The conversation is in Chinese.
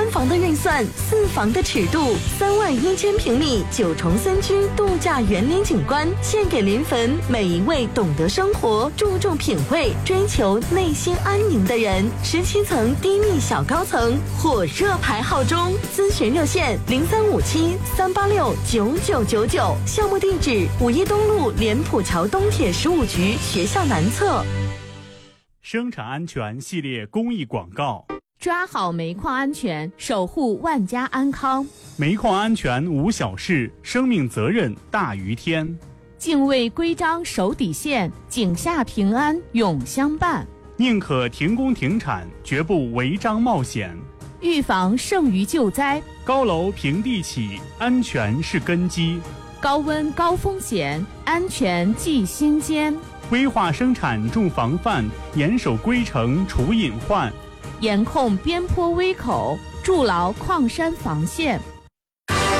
3房的预算，4房的尺度，31000平米9重3居度假园林景观，献给临汾每一位懂得生活、注重品味、追求内心安宁的人。17层低密小高层，火热排号中，咨询热线0357-386-9999，项目地址5一东路莲浦桥东铁15局学校南侧。 生产安全系列公益广告： 抓好煤矿安全，守护万家安康。 煤矿安全无小事，生命责任大于天。 敬畏规章守底线，井下平安永相伴。 宁可停工停产，绝不违章冒险。 预防胜于救灾， 高楼平地起，安全是根基。 高温高风险，安全记心间。 规划生产重防范，严守规程除隐患。 严控边坡危口，筑牢矿山防线。